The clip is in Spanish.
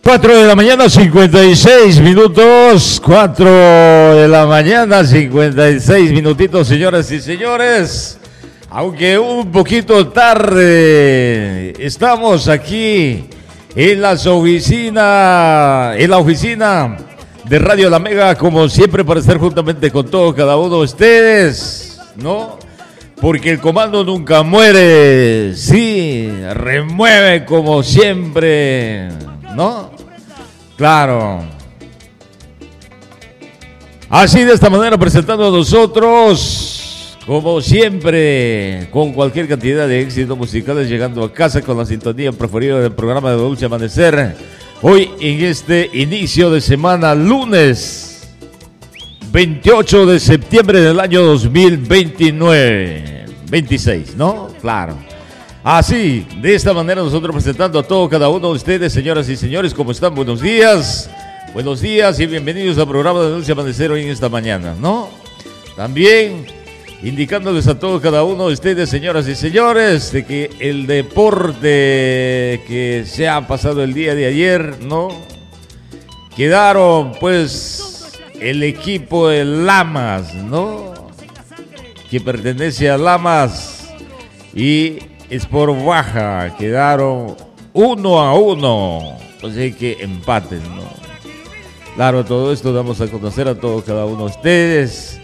4 de la mañana, 56 minutos. 4 de la mañana, 56 minutitos, señoras y señores. Aunque un poquito tarde, estamos aquí en la oficina de Radio La Mega, como siempre, para estar juntamente con todos, cada uno de ustedes, ¿no? Porque el comando nunca muere, sí, remueve como siempre, ¿no? Claro. Así, de esta manera, presentando a nosotros, como siempre, con cualquier cantidad de éxitos musicales, llegando a casa con la sintonía preferida del programa de Dulce Amanecer. Hoy, en este inicio de semana, lunes 28 de septiembre del año 2029, 26, ¿no? Claro. Así, de esta manera, nosotros presentando a todo cada uno de ustedes, señoras y señores, ¿cómo están? Buenos días y bienvenidos al programa de Dulce Amanecer hoy en esta mañana, ¿no? También indicándoles a todo cada uno de ustedes, señoras y señores, de que el deporte que se ha pasado el día de ayer, ¿no? Quedaron, pues, el equipo de Lamas, ¿no? Que pertenece a Lamas y Sport Baja, quedaron 1-1, así que empates, ¿no? Claro, todo esto damos a conocer a todos cada uno de ustedes.